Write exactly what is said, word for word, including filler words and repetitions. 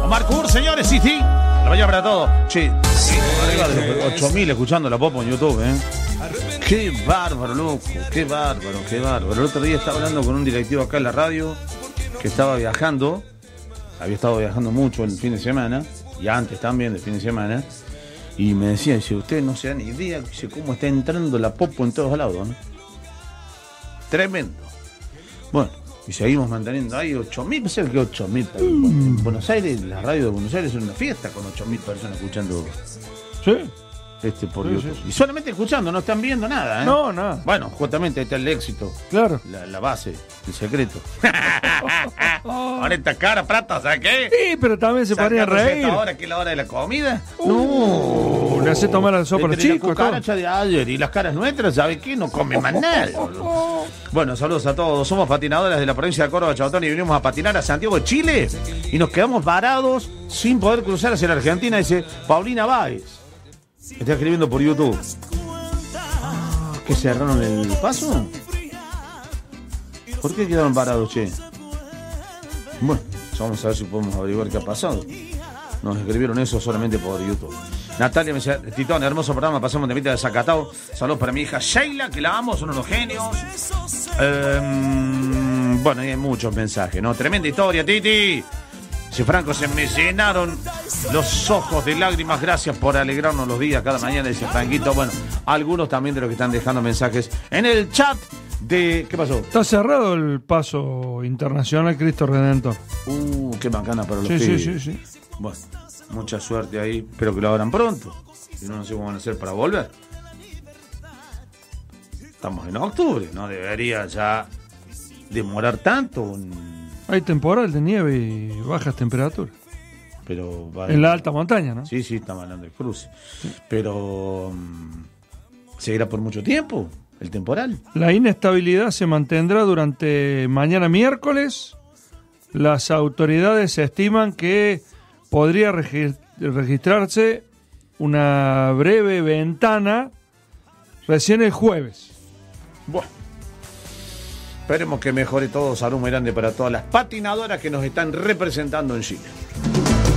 Marcur, señores, sí, sí. La mañana para todos. Che, sí, arriba de los ocho mil escuchando la Popo en YouTube, ¿eh? Qué bárbaro, loco. Qué bárbaro, qué bárbaro. El otro día estaba hablando con un directivo acá en la radio que estaba viajando. Había estado viajando mucho el fin de semana. Y antes también del fin de semana. Y me decía, dice, ustedes no se dan idea dice, cómo está entrando la Popo en todos lados, ¿no? Tremendo. Bueno, y seguimos manteniendo ahí ocho mil, pensé que ocho mil. En Buenos Aires, la radio de Buenos Aires es una fiesta con ocho mil personas escuchando. Sí. Este por Sí, YouTube. sí, sí. Y solamente escuchando, no están viendo nada, ¿eh? No, nada. Bueno, justamente ahí está el éxito. Claro. La, la base, el secreto. Ahora esta cara, plata, ¿sabes qué? Sí, pero también se podría reír. ¿Ahora que es la hora de la comida? Uh, no. Le hace tomar la sopa a los Entre chicos. la cucaracha de ayer y las caras nuestras, ¿sabes qué? No come más nada. Bueno, saludos a todos. Somos patinadoras de la provincia de Córdoba, Chabatón, y vinimos a patinar a Santiago de Chile. Y nos quedamos varados sin poder cruzar hacia la Argentina, dice Paulina Báez. Está escribiendo por YouTube. ¿Que cerraron el paso? ¿Por qué quedaron parados, che? Bueno, vamos a ver si podemos averiguar qué ha pasado. Nos escribieron eso solamente por YouTube. Natalia me dice, Titón, hermoso programa, pasamos de mitad de Zacatau. Saludos para mi hija Sheila, que la amo, son unos genios. Eh, bueno, y hay muchos mensajes, ¿no? Tremenda historia, Titi. Si Franco, se me llenaron los ojos de lágrimas. Gracias por alegrarnos los días cada mañana, dice Franquito. Bueno, algunos también de los que están dejando mensajes en el chat de... ¿Qué pasó? Está cerrado el paso internacional Cristo Redentor. Uh, qué bacana para los Sí, pibes. sí, sí, sí. Bueno, mucha suerte ahí. Espero que lo abran pronto. Si no, no sé cómo van a hacer para volver. Estamos en octubre. No debería ya demorar tanto un... Hay temporal de nieve y bajas temperaturas. Pero va en la alta montaña, ¿no? Sí, sí, estamos hablando del cruce. Sí. Pero um, ¿seguirá por mucho tiempo el temporal? La inestabilidad se mantendrá durante mañana miércoles. Las autoridades estiman que podría regi- registrarse una breve ventana recién el jueves. Bueno. Esperemos que mejore todo. Saludos muy grande para todas las patinadoras que nos están representando en Chile.